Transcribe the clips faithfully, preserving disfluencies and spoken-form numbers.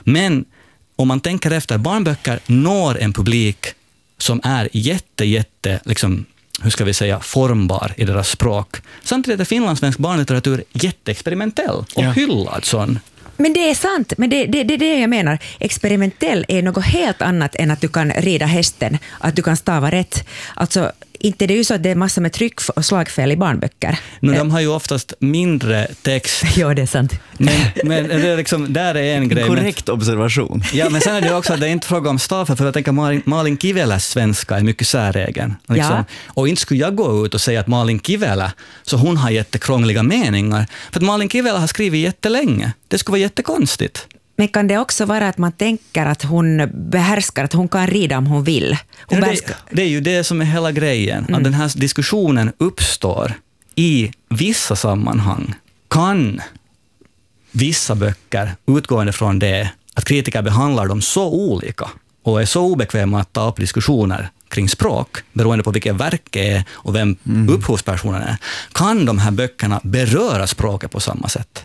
Men om man tänker efter, barnböcker når en publik som är jätte, jätte, liksom, hur ska vi säga, formbar i deras språk. Samtidigt är finlandssvensk barnlitteratur jätteexperimentell och ja. hyllad sån. Men det är sant, men det är det, det, det jag menar. Experimentell är något helt annat än att du kan rida hästen, att du kan stava rätt. Alltså, inte det är ju så att det är massa med tryck och slagfel i barnböcker. No, de har ju oftast mindre text. Ja, det är sant. Men, men det är liksom, där är en grej. En korrekt men, observation. Ja, men sen är det också att det är inte fråga om stavfel, för jag tänker Malin, Malin Kiveläs svenska är mycket säregen. Liksom. Ja. Och inte skulle jag gå ut och säga att Malin Kivelä, så hon har jättekrångliga meningar. För att Malin Kivelä har skrivit jättelänge. Det skulle vara jättekonstigt. Men kan det också vara att man tänker att hon behärskar, att hon kan rida om hon vill? Hon ja, det, det är ju det som är hela grejen. Mm. Att den här diskussionen uppstår i vissa sammanhang. Kan vissa böcker, utgående från det, att kritiker behandlar dem så olika och är så obekväma att ta upp diskussioner kring språk, beroende på vilket verk det är och vem mm. upphovspersonen är, kan de här böckerna beröra språket på samma sätt?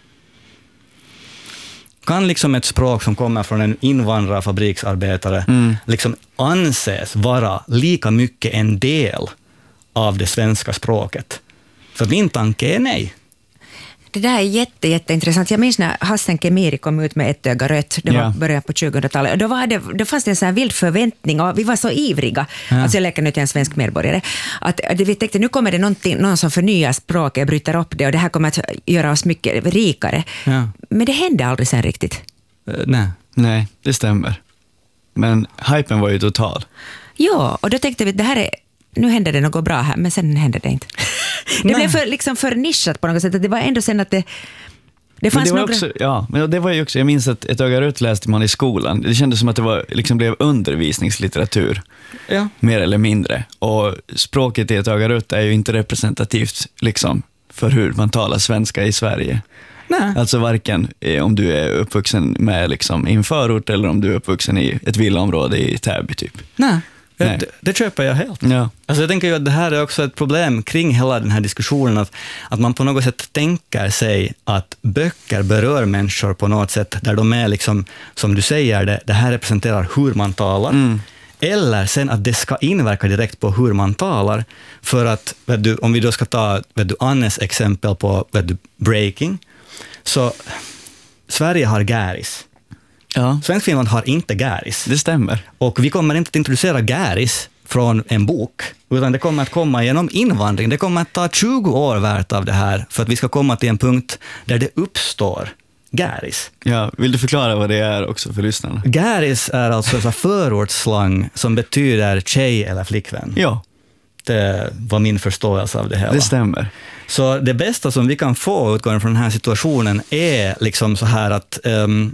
Kan liksom ett språk som kommer från en invandrarfabriksarbetare mm. liksom anses vara lika mycket en del av det svenska språket? För min tanke är nej. Det där är jätte, jätteintressant. Jag minns när Hassan Kemiri kom ut med Ett öga rött. Det var ja. början på tjugohundratalet. Och då, var det, då fanns det en sån här vild förväntning och vi var så ivriga. Ja. Alltså jag läker nu till en svensk medborgare. Att, att vi tänkte nu kommer det någon som förnyar språket, bryter upp det och det här kommer att göra oss mycket rikare. Ja. Men det hände aldrig sen riktigt. Uh, nej. Nej, det stämmer. Men hypen var ju total. Ja, och då tänkte vi att det här är nu hände det något bra här, men sen hände det inte. Det Nej. blev för, liksom för nischat på något sätt. Det var ändå sen att det, det fanns men det var några... också, ja, men det var ju också, jag minns att Ett öga rött läste man i skolan. Det kändes som att det var, liksom blev undervisningslitteratur. Ja. Mer eller mindre. Och språket i Ett öga rött är ju inte representativt liksom, för hur man talar svenska i Sverige. Nej. Alltså varken eh, om du är uppvuxen med liksom, i en förort eller om du är uppvuxen i ett villaområde i Täby typ. Nej. Det, det köper jag helt. Ja. Alltså jag tänker ju att det här är också ett problem kring hela den här diskussionen, att, att man på något sätt tänker sig att böcker berör människor på något sätt där de är liksom, som du säger, det, det här representerar hur man talar. Mm. Eller sen att det ska inverka direkt på hur man talar. För att, vet du, om vi då ska ta vet du, Annes exempel på vet du, breaking, så Sverige har gäris. Ja. Svensk Finland har inte gäris. Det stämmer. Och vi kommer inte att introducera gäris från en bok, utan det kommer att komma genom invandring. Det kommer att ta tjugo år värt av det här för att vi ska komma till en punkt där det uppstår gäris. Ja, vill du förklara vad det är också för lyssnarna? Gäris är alltså en förortsslang som betyder tjej eller flickvän. Ja. Det var min förståelse av det hela. Det stämmer. Så det bästa som vi kan få utgående från den här situationen är liksom så här att um,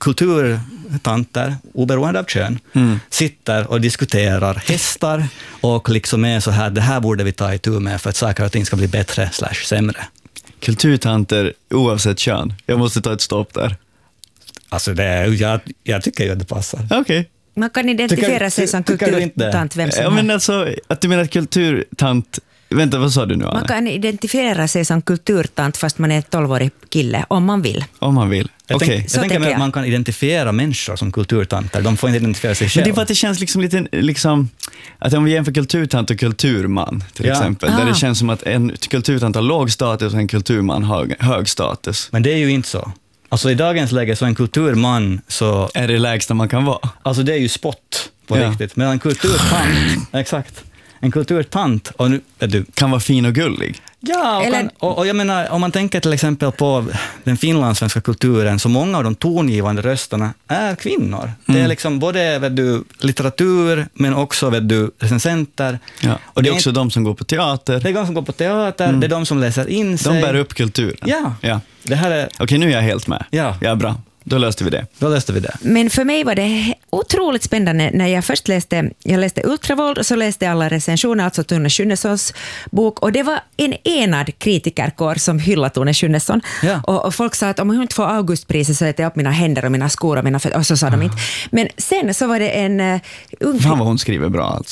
kulturtanter, oberoende av kön, mm. sitter och diskuterar hästar och liksom är så här, det här borde vi ta itu med för att saker och ting ska bli bättre slash sämre. Kulturtanter oavsett kön. Jag måste ta ett stopp där. Alltså det, jag, jag tycker ju att det passar. Okej. Okay. Man kan identifiera tycker, sig som kulturtant vem som ja, men alltså, att du menar att kulturtant... Vänta, vad sa du nu, Anne? Man kan identifiera sig som kulturtant fast man är ett tolvårig kille, om man vill. Om man vill, okej. Okay. Jag, jag tänker att man kan identifiera människor som kulturtanter. De får inte identifiera sig själv. Men det är för att det känns liksom lite... Liksom, att om vi jämför kulturtant och kulturman, till ja. exempel. Ah. Där det känns som att en kulturtant har låg status och en kulturman har hög status. Men det är ju inte så. Alltså i dagens läge så en kulturman så... Är det lägsta man kan vara? Alltså det är ju spott på ja. riktigt. Men en kulturtant, exakt. En kulturtant och nu, du, kan vara fin och gullig. Ja, och, kan, och, och jag menar, om man tänker till exempel på den finlandssvenska kulturen, så många av de tongivande rösterna är kvinnor. Mm. Det är liksom både vet du, litteratur, men också vet du, recensenter. Ja. Och det är också inte, de som går på teater. Det är de som går på teater, mm. det är de som läser in sig. De bär upp kulturen. Ja, ja. Det här är... Okej, nu är jag helt med. Ja, ja bra. Då löste vi det. Då löste vi det. Men för mig var det otroligt spännande när jag först läste, jag läste Ultravold och så läste alla recensioner, alltså Tone Schünnessons bok. Och det var en enad kritikerkår som hyllade Tone Schünnesson. Ja. Och, och folk sa att om hon inte får Augustpriset så äter jag upp mina händer och mina skor och mina fötter. Och så sa de inte. Men sen så var det en uh, ung... Fan vad hon skriver bra alltså.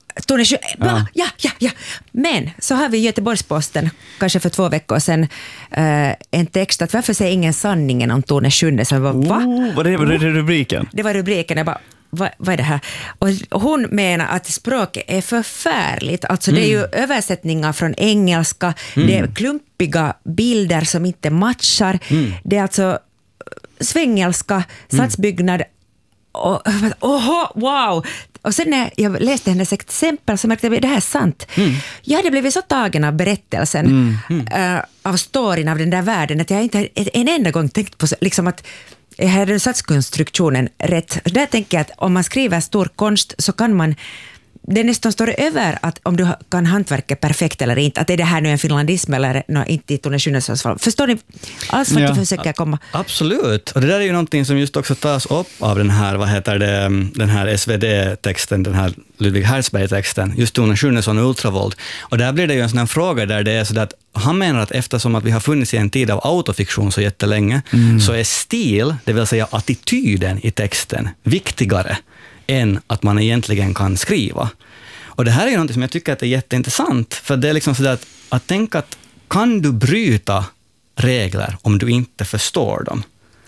Tone Schünnes, ja. ja, ja, ja. Men så har vi i Göteborgs-Posten, kanske för två veckor sedan, uh, en text att varför säger ingen sanningen om Tone Schünnes? Jag bara, va? Oh, var, det, var det rubriken? Det var rubriken, jag bara, vad, vad är det här? Och hon menar att språket är förfärligt. Alltså mm. det är ju översättningar från engelska, mm. det är klumpiga bilder som inte matchar, mm. det är alltså svengelska, satsbyggnad, och, oho, wow! Och sen när jag läste hennes exempel så märkte jag att det här är sant. Mm. Jag hade blivit så tagen av berättelsen, mm. Mm. Uh, av storyn av den där världen, att jag inte en enda gång tänkt på liksom att jag hade satskonstruktionen rätt. Där tänker jag att om man skriver stor konst så kan man, det nästan står över att om du kan hantverket perfekt eller inte, att är det här nu en finlandism eller no, inte i Tone Schünnes fall. Förstår ni alls vad ja. du försöker komma? Absolut, och det där är ju någonting som just också tas upp av den här, vad heter det, den här S V D-texten, den här Ludvig Herzberg-texten, just Tone Schünnes och Ultravold. Och där blir det ju en sån här fråga där det är så att han menar att eftersom att vi har funnits i en tid av autofiktion så jättelänge, mm. så är stil, det vill säga attityden i texten, viktigare än att man egentligen kan skriva. Och det här är ju något som jag tycker att är jätteintressant, för det är liksom sådär att, att tänka att kan du bryta regler om du inte förstår dem?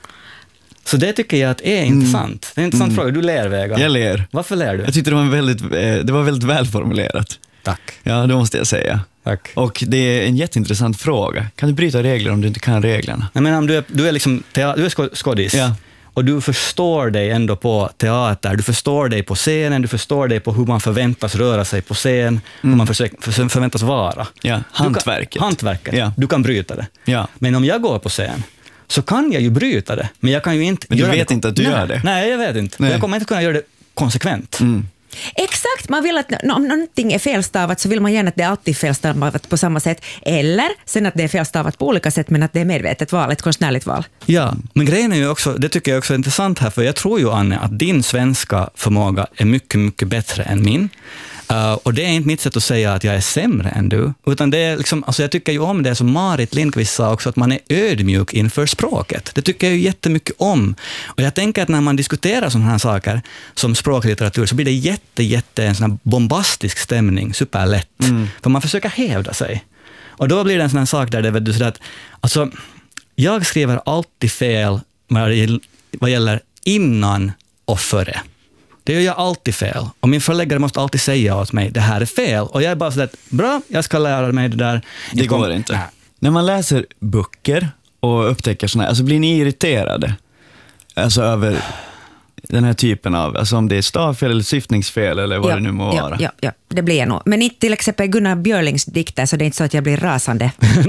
Så det tycker jag att är intressant. Det är en intressant mm. fråga. Du ler, Vega. Jag ler. Varför ler du? Jag tyckte det var väldigt, det var väldigt välformulerat. Tack. Ja, det måste jag säga. Tack. Och det är en jätteintressant fråga. Kan du bryta regler om du inte kan reglerna? Jag menar, om du är, du är liksom du är skådis. Ja. Och du förstår dig ändå på teater, du förstår dig på scenen, du förstår dig på hur man förväntas röra sig på scen, mm. hur man försöker, förväntas vara. Ja, hantverket. Kan, hantverket, ja. Du kan bryta det. Ja. Men om jag går på scen så kan jag ju bryta det, men jag kan ju inte men göra du vet det. inte att du Nej. gör det? Nej, jag vet inte. Nej. Jag kommer inte kunna göra det konsekvent. Mm. Exakt, man vill att om någonting är felstavat så vill man gärna att det alltid är felstavat på samma sätt, eller sen att det är felstavat på olika sätt men att det är medvetet val, ett konstnärligt val. Ja, men grejen är ju också, det tycker jag också är intressant här, för jag tror ju, Anne, att din svenska förmåga är mycket, mycket bättre än min. Uh, och det är inte mitt sätt att säga att jag är sämre än du, utan det är liksom, alltså jag tycker ju om det som Marit Lindqvist sa också, att man är ödmjuk inför språket. Det tycker jag ju jättemycket om. Och jag tänker att när man diskuterar sådana här saker som språklitteratur så blir det jätte, jätte en sån här bombastisk stämning, superlätt. Mm. För man försöker hävda sig. Och då blir det en sån här sak där det är du, sådär att, alltså, jag skriver alltid fel vad gäller innan och före. Det gör jag alltid fel. Och min förläggare måste alltid säga åt mig, det här är fel. Och jag är bara så att bra, jag ska lära mig det där. Det går kom... inte. Nej. När man läser böcker och upptäcker sådana här, alltså blir ni irriterade? Alltså över den här typen av, alltså om det är stavfel eller syftningsfel eller vad ja, det nu må ja, vara. Ja, ja, det blir jag nog. Men inte till exempel Gunnar Björlings dikter, så det är inte så att jag blir rasande.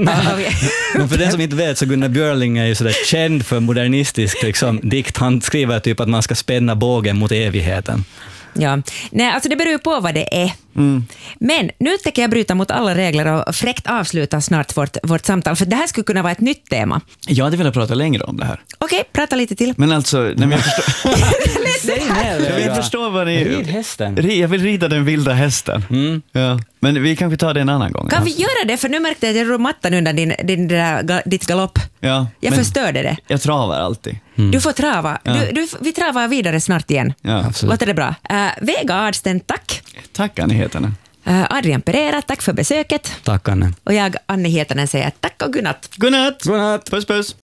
Men för den som inte vet så Gunnar Björling är ju sådär känd för modernistisk liksom, dikt. Han skriver typ att man ska spänna bågen mot evigheten. Ja, nej, alltså det beror ju på vad det är. Mm. Men nu tänker jag bryta mot alla regler och fräckt avsluta snart vårt, vårt samtal, för det här skulle kunna vara ett nytt tema. Jag hade velat prata längre om det här. Okej, okay, prata lite till. Men alltså, nej, men jag förstår... jag vill förstå vad ni... Rid hästen. Jag vill rida den vilda hästen. Mm. Ja. Men vi kanske tar det en annan gång. Kan alltså. vi göra det? För nu märkte jag att jag rör mattan undan din, din, din, ditt galopp. Ja, jag förstörde det. Jag travar alltid. Mm. Du får trava. Ja. Du, du, vi travar vidare snart igen. Ja, låter det bra? Uh, Vega Adsten, tack. Tack, Anne Hietanen. Uh, Adrian Pereira, tack för besöket. Tack, Anne. Och jag, Anne Hietanen, säger tack och godnatt. Godnatt. Godnatt. Puss, puss.